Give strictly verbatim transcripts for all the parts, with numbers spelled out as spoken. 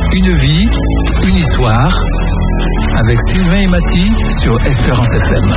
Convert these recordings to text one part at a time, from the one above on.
Une vie, une histoire, avec Sylvain et Mathie sur Espérance F M.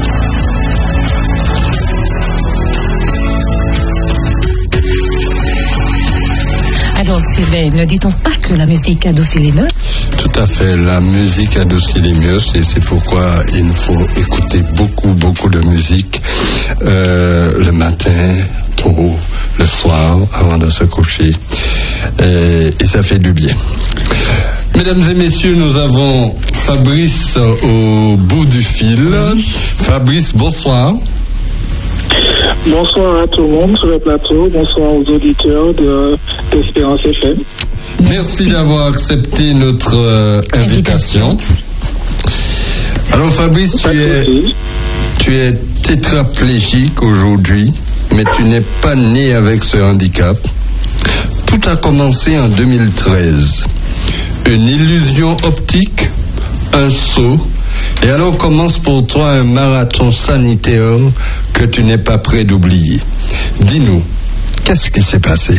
Alors Sylvain, ne dit-on pas que la musique adoucit les mœurs? Tout à fait, la musique adoucit les mœurs et c'est pourquoi il faut écouter beaucoup, beaucoup de musique euh, le matin, tôt, le soir, avant de se coucher. Et, et ça fait du bien. Mesdames et messieurs, nous avons Fabrice au bout du fil. Fabrice, bonsoir. Bonsoir à tout le monde sur le plateau, bonsoir aux auditeurs de d'Espérance F M. Merci d'avoir accepté notre euh, invitation. Alors Fabrice, tu es, tu es tétraplégique aujourd'hui, mais tu n'es pas né avec ce handicap. Tout a commencé en deux mille treize. Une illusion optique, un saut, et alors commence pour toi un marathon sanitaire que tu n'es pas prêt d'oublier. Dis-nous, qu'est-ce qui s'est passé?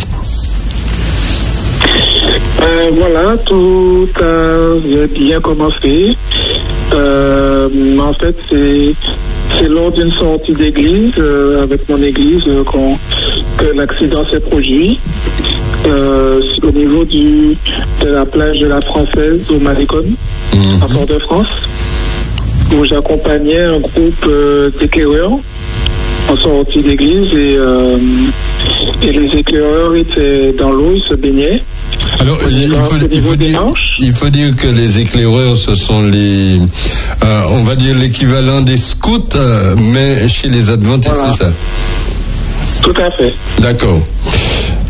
Euh, voilà, tout a bien commencé. Euh, en fait, c'est, c'est lors d'une sortie d'église, euh, avec mon église, euh, qu'on, que l'accident s'est produit. Euh, au niveau du, de la plage de la Française au Malécon, mmh. à Fort-de-France, où j'accompagnais un groupe euh, d'éclaireurs en sortie d'église et, euh, et les éclaireurs étaient dans l'eau, ils se baignaient. Alors, il faut, il, faut dire, il faut dire que les éclaireurs, ce sont les, euh, on va dire l'équivalent des scouts, euh, mais chez les adventistes, voilà. C'est ça? Tout à fait. D'accord.